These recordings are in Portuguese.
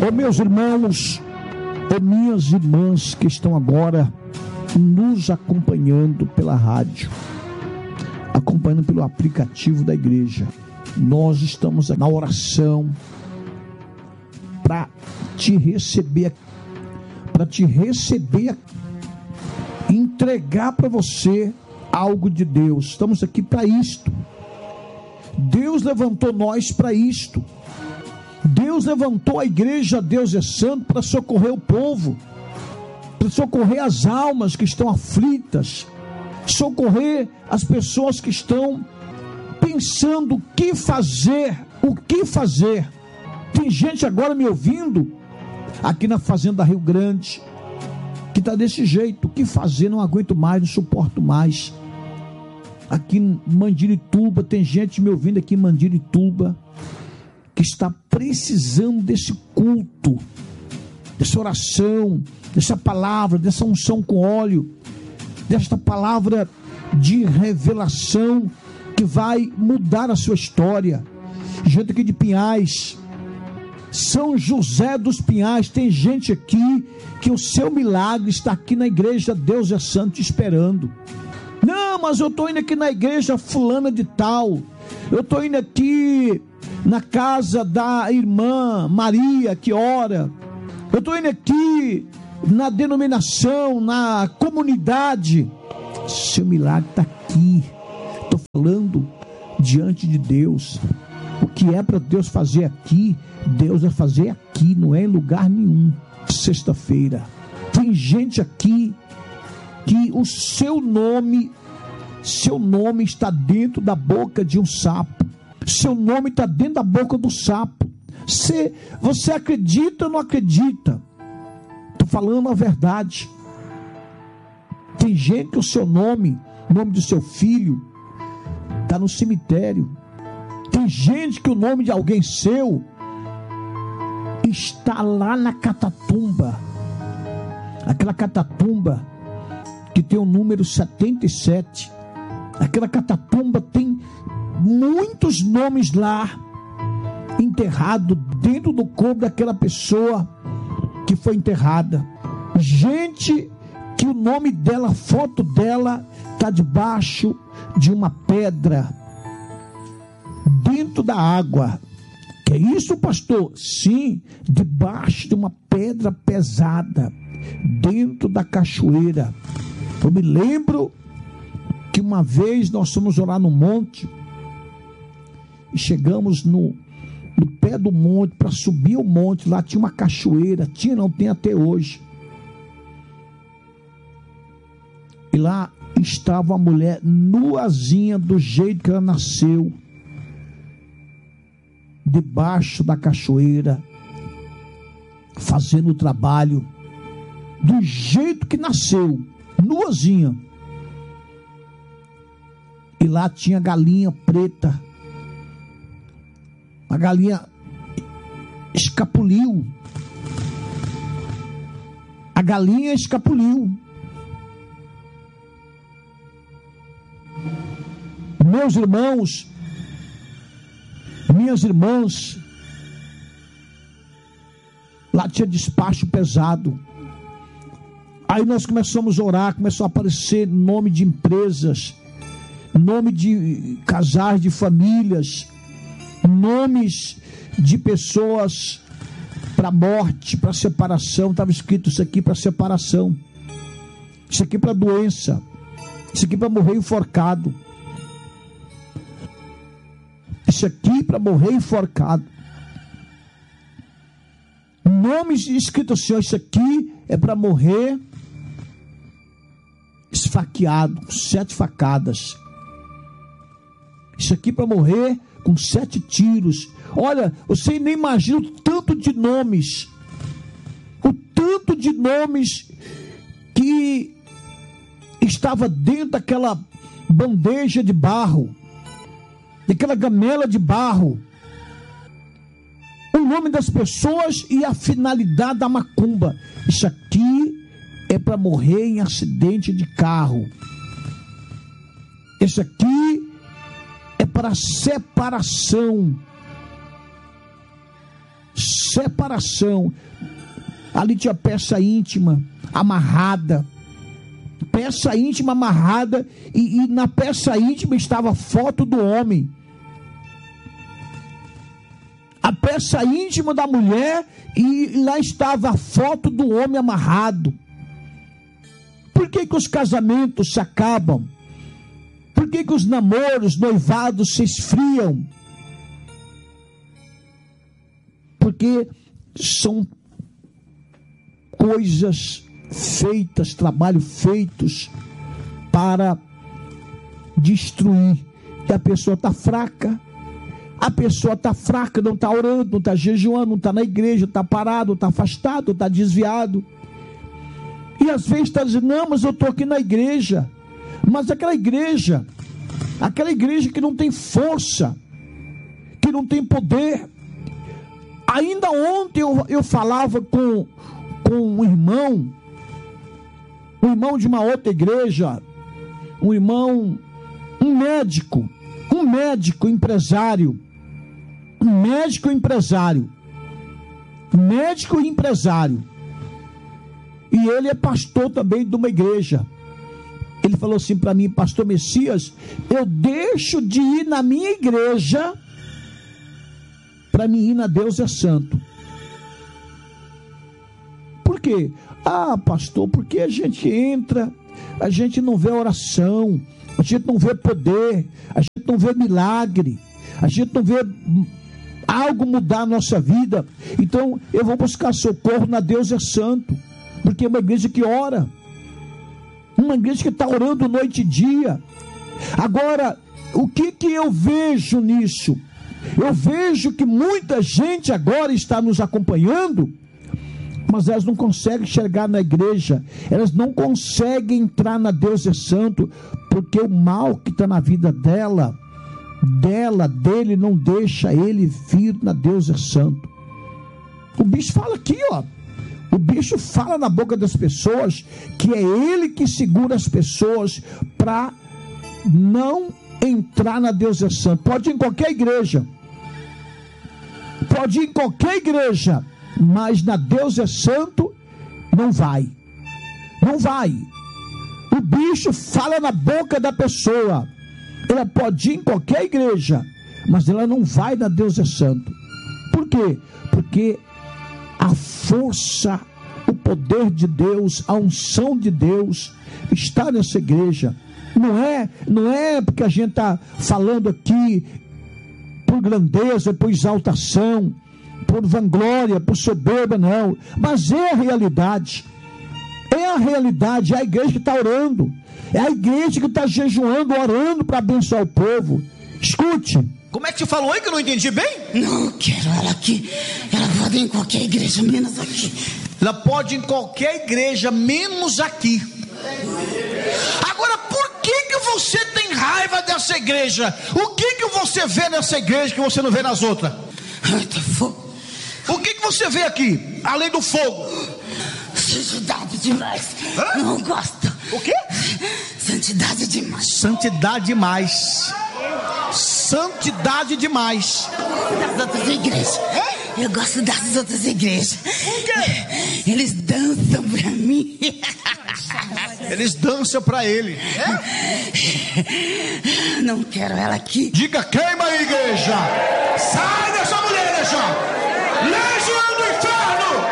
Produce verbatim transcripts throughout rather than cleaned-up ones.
Ô meus irmãos, ô minhas irmãs que estão agora nos acompanhando pela rádio, acompanhando pelo aplicativo da igreja, nós estamos na oração para te receber, para te receber, entregar para você algo de Deus. Estamos aqui para isto. Deus levantou nós para isto. Deus levantou a igreja Deus é Santo para socorrer o povo, para socorrer as almas que estão aflitas, socorrer as pessoas que estão pensando o que fazer, o que fazer. Tem gente agora me ouvindo aqui na Fazenda Rio Grande que está desse jeito: o que fazer? Não aguento mais, não suporto mais. Aqui em Mandirituba, tem gente me ouvindo aqui em Mandirituba que está precisando desse culto, dessa oração, dessa palavra, dessa unção com óleo, desta palavra de revelação que vai mudar a sua história. Gente aqui de Pinhais, São José dos Pinhais, tem gente aqui que o seu milagre está aqui na igreja Deus é Santo esperando. Não, mas eu estou indo aqui na igreja fulana de tal, eu estou indo aqui na casa da irmã Maria que ora, eu estou indo aqui na denominação, na comunidade. Seu milagre está aqui. Estou falando diante de Deus. O que é para Deus fazer aqui, Deus vai fazer aqui, não é em lugar nenhum. Sexta-feira, tem gente aqui que o seu nome, seu nome está dentro da boca de um sapo. Seu nome está dentro da boca do sapo. Você, você acredita ou não acredita? Estou falando a verdade. Tem gente que o seu nome, o nome do seu filho, está no cemitério. Tem gente que o nome de alguém seu está lá na catatumba. Aquela catatumba que tem o número setenta e sete. Aquela catatumba tem muitos nomes lá, enterrado dentro do corpo daquela pessoa que foi enterrada. Gente que o nome dela, a foto dela está debaixo de uma pedra, dentro da água. Que é isso, pastor? Sim, debaixo de uma pedra pesada, dentro da cachoeira. Eu me lembro que uma vez nós fomos orar no monte e chegamos no, no pé do monte, para subir o monte. Lá tinha uma cachoeira, tinha, não tem até hoje. E lá estava a mulher nuazinha, do jeito que ela nasceu, debaixo da cachoeira, fazendo o trabalho do jeito que nasceu, nuazinha. E lá tinha galinha preta. A galinha escapuliu. A galinha escapuliu. Meus irmãos, minhas irmãs, lá tinha despacho pesado. Aí nós começamos a orar, começou a aparecer nome de empresas, nome de casais, de famílias, nomes de pessoas para morte, para separação. Estava escrito isso aqui para separação, isso aqui para doença, isso aqui para morrer enforcado, isso aqui para morrer enforcado. Nomes escritos assim, ó, isso aqui é para morrer esfaqueado, com sete facadas. Isso aqui para morrer com sete tiros. Olha, você nem imagina o tanto de nomes, o tanto de nomes que estava dentro daquela bandeja de barro, daquela gamela de barro. O nome das pessoas e a finalidade da macumba. Isso aqui é para morrer em acidente de carro. Isso aqui é para separação. separação. Ali tinha peça íntima amarrada, peça íntima amarrada, e, e na peça íntima estava a foto do homem. A peça íntima da mulher, e lá estava a foto do homem amarrado. Por que que os casamentos se acabam? Por que que os namoros, noivados se esfriam? Porque são coisas feitas, trabalho feitos para destruir. E a pessoa está fraca. A pessoa está fraca, não está orando, não está jejuando, não está na igreja, está parado, está afastado, está desviado. E às vezes está dizendo, não, mas eu estou aqui na igreja. Mas aquela igreja, aquela igreja que não tem força, que não tem poder. Ainda ontem eu, eu falava com, com um irmão, um irmão de uma outra igreja, um irmão, um médico, um médico empresário, um médico empresário, médico empresário, e ele é pastor também de uma igreja. Ele falou assim para mim, pastor Messias, eu deixo de ir na minha igreja para mim ir na Deus é Santo. Por quê? Ah, pastor, porque a gente entra, a gente não vê oração, a gente não vê poder, a gente não vê milagre, a gente não vê algo mudar a nossa vida. Então eu vou buscar socorro na Deus é Santo, porque é uma igreja que ora, uma igreja que está orando noite e dia. Agora, o que que eu vejo nisso? Eu vejo que muita gente agora está nos acompanhando, mas elas não conseguem chegar na igreja, elas não conseguem entrar na Deus é Santo, porque o mal que está na vida dela, dela, dele, não deixa ele vir na Deus é Santo. O bicho fala aqui, ó. O bicho fala na boca das pessoas que é ele que segura as pessoas para não entrar na Deus é Santo. Pode ir em qualquer igreja, pode ir em qualquer igreja, mas na Deus é Santo não vai, não vai. O bicho fala na boca da pessoa. Ela pode ir em qualquer igreja, mas ela não vai na Deus é Santo. Por quê? Porque a força, o poder de Deus, a unção de Deus está nessa igreja. Não é, não é porque a gente está falando aqui por grandeza, por exaltação, por vanglória, por soberba, não. Mas é a realidade. É a realidade, é a igreja que está orando. É a igreja que está jejuando, orando para abençoar o povo. Escute. Como é que você falou aí que eu não entendi bem? Não quero ela aqui. Ela pode ir em qualquer igreja, menos aqui. Ela pode ir em qualquer igreja, menos aqui. Agora, por que que você tem raiva dessa igreja? O que que você vê nessa igreja que você não vê nas outras? Ai, tá fogo. O que que você vê aqui, além do fogo? Santidade demais. Hã? Não gosto. O quê? Santidade demais. Santidade demais. Santidade demais. Das outras igrejas. Eu gosto das outras igrejas. Por quê? Eles dançam pra mim. Eles dançam pra ele. É? Não quero ela aqui. Diga, queima a igreja. Sai dessa mulher, já. Legião do inferno.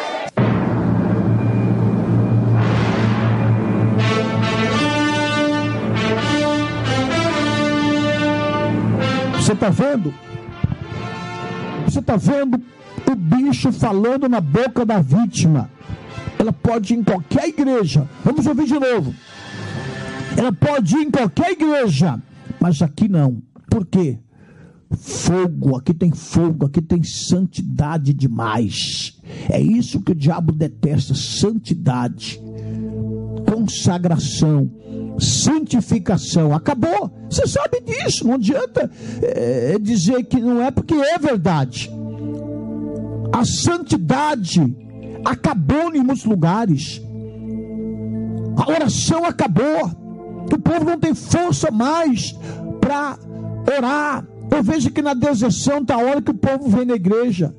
Você está vendo? Você está vendo o bicho falando na boca da vítima. Ela pode ir em qualquer igreja. Vamos ouvir de novo. Ela pode ir em qualquer igreja, mas aqui não. Por quê? Fogo, aqui tem fogo, aqui tem santidade demais. É isso que o diabo detesta: santidade, consagração, santificação. Acabou. Você sabe disso. Não adianta é, dizer que não é, porque é verdade. A santidade acabou em muitos lugares. A oração acabou. O povo não tem força mais para orar. Eu vejo que na deserção está a hora que o povo vem na igreja.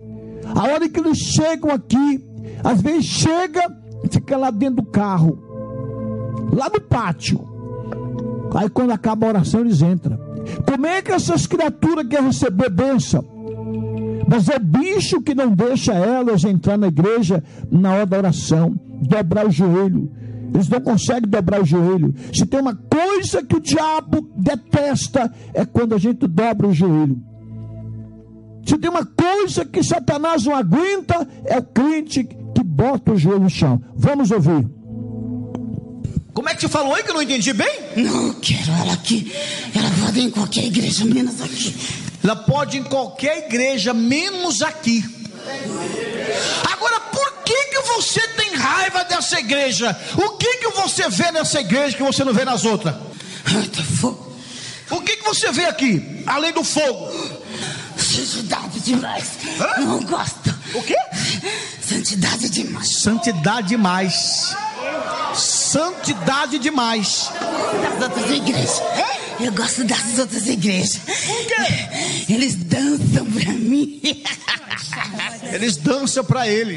A hora que eles chegam aqui, às vezes chega, fica lá dentro do carro, lá no pátio. Aí quando acaba a oração eles entram. Como é que essas criaturas querem receber bênção? Mas é bicho que não deixa elas entrar na igreja na hora da oração, dobrar o joelho. Eles não conseguem dobrar o joelho. Se tem uma coisa que o diabo detesta, é quando a gente dobra o joelho. Se tem uma coisa que Satanás não aguenta, é o crente que bota o joelho no chão. Vamos ouvir. Como é que você falou aí que eu não entendi bem? Não quero ela aqui. Ela pode ir em qualquer igreja, menos aqui. Ela pode ir em qualquer igreja, menos aqui. Agora, por que que você tem raiva dessa igreja? O que que você vê nessa igreja que você não vê nas outras? Ai, tá fogo. O que que você vê aqui, além do fogo? Santidade demais. Hã? Não gosto. O quê? Santidade demais. Santidade demais. Santidade demais. Das outras igrejas. Eu gosto das outras igrejas. Por quê? Eles dançam pra mim. Eles dançam pra ele.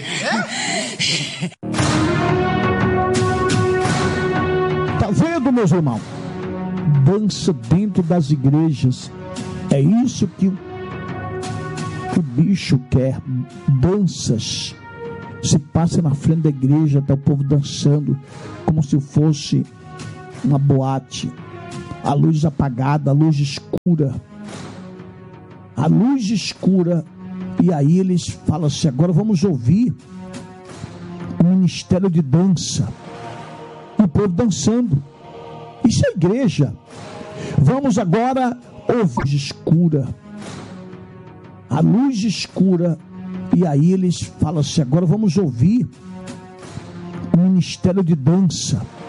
Tá vendo, meus irmãos? Dança dentro das igrejas. É isso que, que o bicho quer. Danças. Se passa na frente da igreja, tá o povo dançando como se fosse uma boate. A luz apagada, a luz escura. A luz escura. E aí eles falam assim: agora vamos ouvir o ministério de dança. E o povo dançando. Isso é igreja. Vamos agora ouvir a luz escura. A luz escura. E aí eles falam assim: agora vamos ouvir o ministério de dança.